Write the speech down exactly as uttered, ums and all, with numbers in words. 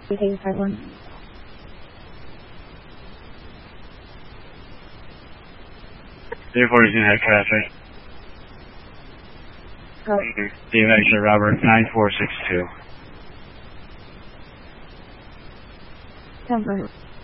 eight five one. three forty-two head traffic. Oh. D M X Robert nine four six two. ten five.